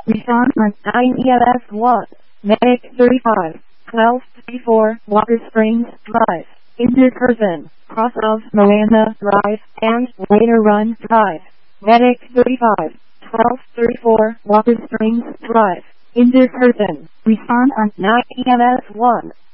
Respond on 9 EMS 1. Medic 35. 1254 Walker Springs Drive. Injured person. Cross of Miranda Drive and Later Run Drive. Medic 35. 1234 Walker Springs Drive. Injured person. Respond on 9 EMS 1.